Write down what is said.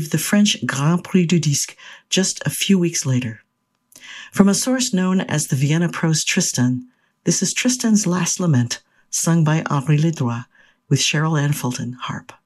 the French Grand Prix du Disque just a few weeks later. From a source known as the Vienna prose Tristan, this is Tristan's Last Lament, sung by Henri Ledroit, with Cheryl Ann Fulton, harp.